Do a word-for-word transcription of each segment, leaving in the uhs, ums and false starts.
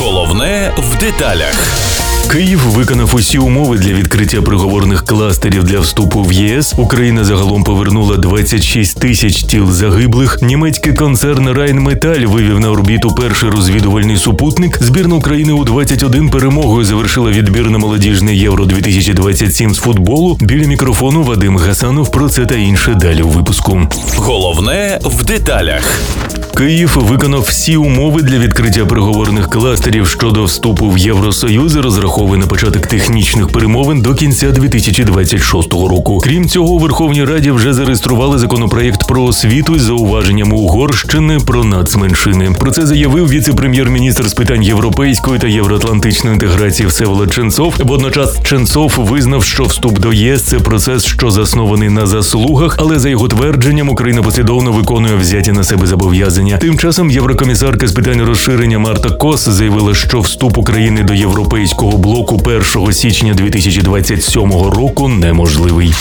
Головне в деталях. Київ виконав усі умови для відкриття переговорних кластерів для вступу в ЄС. Україна загалом повернула двадцять шість тисяч тіл загиблих. Німецький концерн Rheinmetall вивів на орбіту перший розвідувальний супутник. Збірна України у двадцять один перемогою завершила відбір на молодіжне Євро дві тисячі двадцять сім з футболу. Біля мікрофону Вадим Гасанов. Про це та інше далі у випуску. Головне в деталях. Київ виконав всі умови для відкриття переговорних кластерів щодо вступу в Євросоюз і розраховує на початок технічних перемовин до кінця дві тисячі двадцять шостого року. Крім цього, у Верховній Раді вже зареєстрували законопроєкт про освіту із зауваженнями Угорщини про нацменшини. Про це заявив віце-прем'єр-міністр з питань європейської та євроатлантичної інтеграції Всеволод Ченцов. Водночас Ченцов визнав, що вступ до ЄС – це процес, що заснований на заслугах, але за його твердженням Україна послідовно виконує взяті на себе зобов'язання. Тим часом єврокомісарка з питань розширення Марта Кос заявила, що вступ України до європейського блоку першого січня дві тисячі двадцять сьомого року неможливий.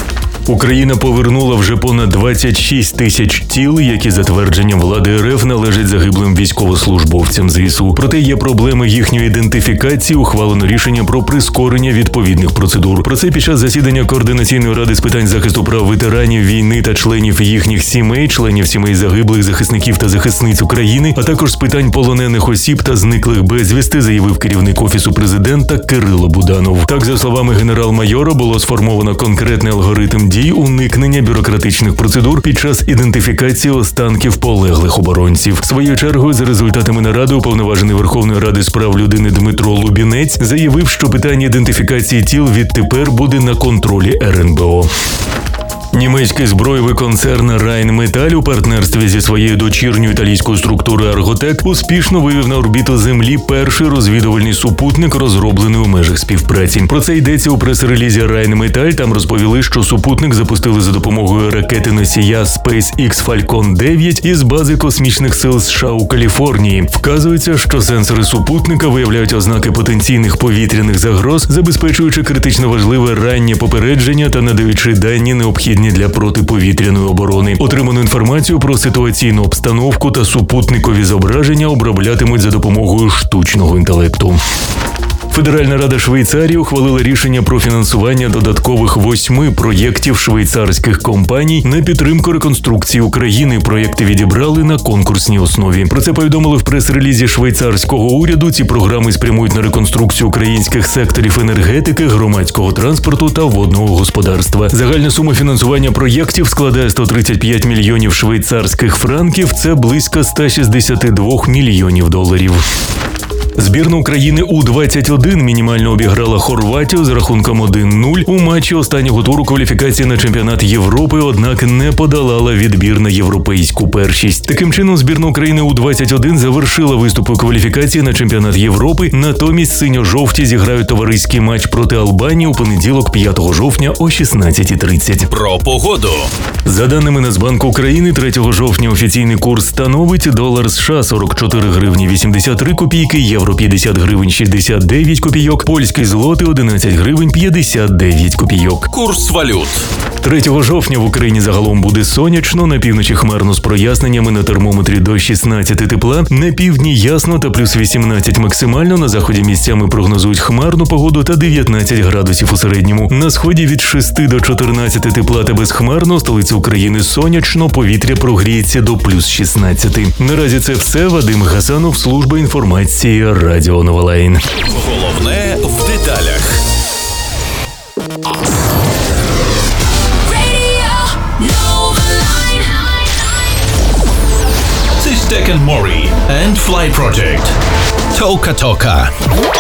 Україна повернула вже понад двадцять шість тисяч тіл, які за твердженням влади РФ належать загиблим військовослужбовцям ЗСУ. Проте є проблеми їхньої ідентифікації, ухвалено рішення про прискорення відповідних процедур. Про це під час засідання Координаційної ради з питань захисту прав ветеранів війни та членів їхніх сімей, членів сімей загиблих захисників та захисниць України, а також з питань полонених осіб та зниклих безвісти, заявив керівник Офісу президента Кирило Буданов. Так, за словами генерал-майора, було сформовано конкретний алгоритм дій уникнення бюрократичних процедур під час ідентифікації останків полеглих оборонців. Своєю чергою, за результатами наради, уповноважений Верховної Ради з прав людини Дмитро Лубінець заявив, що питання ідентифікації тіл відтепер буде на контролі ер ен бе о. Німецький збройовий концерн Rheinmetall у партнерстві зі своєю дочірньою італійською структурою Argotec успішно вивів на орбіту Землі перший розвідувальний супутник, розроблений у межах співпраці. Про це йдеться у прес-релізі Rheinmetall. Там розповіли, що супутник запустили за допомогою ракети-носія SpaceX Falcon дев'ять із бази космічних сил США у Каліфорнії. Вказується, що сенсори супутника виявляють ознаки потенційних повітряних загроз, забезпечуючи критично важливе раннє попередження та надаючи дані необхідні для протиповітряної оборони. Отриману інформацію про ситуаційну обстановку та супутникові зображення оброблятимуть за допомогою штучного інтелекту. Федеральна рада Швейцарії ухвалила рішення про фінансування додаткових восьми проєктів швейцарських компаній на підтримку реконструкції України. Проєкти відібрали на конкурсній основі. Про це повідомили в прес-релізі швейцарського уряду. Ці програми спрямують на реконструкцію українських секторів енергетики, громадського транспорту та водного господарства. Загальна сума фінансування проєктів складає сто тридцять п'ять мільйонів швейцарських франків. Це близько сто шістдесят два мільйонів доларів. Збірна України у двадцять один мінімально обіграла Хорватію з рахунком один нуль у матчі останнього туру кваліфікації на чемпіонат Європи, однак не подолала відбір на європейську першість. Таким чином, збірна України у двадцять один завершила виступи кваліфікації на чемпіонат Європи. Натомість синьо-жовті зіграють товариський матч проти Албанії у понеділок п'ятого жовтня о шістнадцятій тридцять. Про погоду. За даними Нацбанку України, третього жовтня офіційний курс становить долар США сорок чотири гривні вісімдесят три копійки, євро п'ятдесят гривень шістдесят дев'ять копійок, польський злотий одинадцять гривень п'ятдесят дев'ять копійок. Курс валют. третього жовтня в Україні загалом буде сонячно, на півночі хмарно з проясненнями, на термометрі до шістнадцяти тепла, на півдні ясно та плюс вісімнадцять максимально, на заході місцями прогнозують хмарну погоду та дев'ятнадцять градусів у середньому. На сході від шести до чотирнадцяти тепла та безхмарно, столиці України сонячно, повітря прогріється до плюс шістнадцяти. Наразі це все. Вадим Гасанов, служба інформації Радіо Новолайн. Головне в деталях. This is Deck and Mori and Fly Project. Toka Toka.